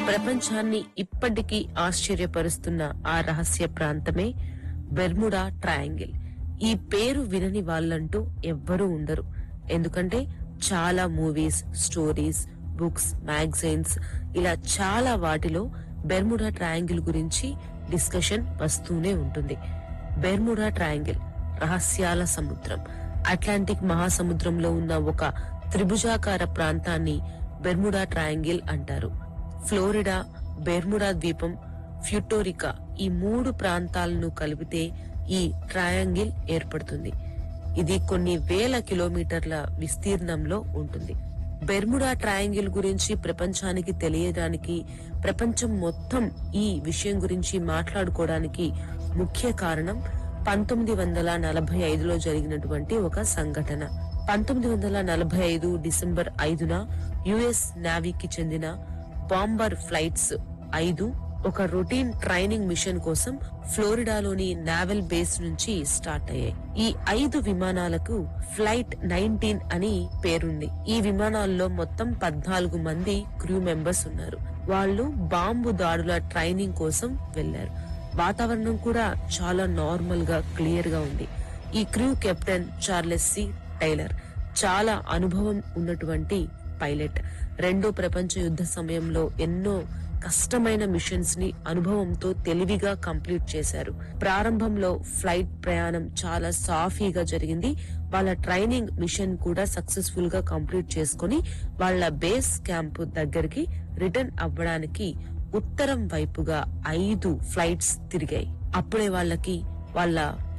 ప్రపంచాన్ని ఇప్పటికీ ఆశ్చర్యపరుస్తున్న ఆ రహస్య ప్రాంతమే బెర్ముడా ట్రయాంగిల్. ఈ పేరు వినని వాళ్ళంటూ ఎవ్వరూ ఉండరు. ఎందుకంటే చాలా మూవీస్, స్టోరీస్, బుక్స్, మ్యాగజైన్స్ ఇలా చాలా వాటిలో బెర్ముడా ట్రయాంగిల్ గురించి డిస్కషన్ వస్తూనే ఉంటుంది. బెర్ముడా ట్రయాంగిల్ రహస్యాల సముద్రం. అట్లాంటిక్ మహాసముద్రంలో ఉన్న ఒక త్రిభుజాకార ప్రాంతాన్ని బెర్ముడా ట్రయాంగిల్ అంటారు. ఫ్లోరిడా, బెర్ముడా ద్వీపం, ప్యూర్టోరికా ఈ 3 ప్రాంతాలను కలిపితే ఈ ట్రయాంగిల్ ఏర్పడుతుంది. ఇది కొన్ని వేల కిలోమీటర్ల విస్తీర్ణంలో ఉంటుంది. బెర్ముడా ట్రయాంగిల్ గురించి ప్రపంచానికి తెలియడానికి, ప్రపంచం మొత్తం ఈ విషయం గురించి మాట్లాడుకోవడానికి ముఖ్య కారణం 1945లో జరిగినటువంటి ఒక సంఘటన. 1945 డిసెంబర్ 5న యుఎస్ నేవీకి చెందిన బాంబర్ ఫ్లైట్స్ 5 ఒక రొటీన్ ట్రైనింగ్ మిషన్ కోసం ఫ్లోరిడాలోని నావల్ బేస్ నుంచి స్టార్ట్ అయ్యాయి. ఈ 5 విమానాలకు ఫ్లైట్ 19 అని పేరుంది. ఈ విమానాల్లో మొత్తం 14 మంది క్రూ మెంబర్స్ ఉన్నారు. వాళ్ళు బాంబు దాడుల ట్రైనింగ్ కోసం వెళ్లారు. వాతావరణం కూడా చాలా నార్మల్ గా, క్లియర్ గా ఉంది. ఈ crew captain Charles C. Tailor చాలా అనుభవం ఉన్నటువంటి పైలట్. రెండో ప్రపంచ యుద్ధ సమయంలో ఎన్నో కష్టమైన మిషన్స్ ని అనుభవంతో తెలివిగా కంప్లీట్ చేశారు. ప్రారంభంలో ఫ్లైట్ ప్రయాణం చాలా సాఫీగా జరిగింది. వాళ్ళ ట్రైనింగ్ మిషన్ కూడా సక్సెస్ఫుల్ గా కంప్లీట్ చేసుకుని వాళ్ళ బేస్ క్యాంప్ దగ్గరికి రిటర్న్ అవ్వడానికి ఉత్తరం వైపుగా 5 ఫ్లైట్స్ తిరిగాయి. అప్పుడే వాళ్ళకి వాళ్ళ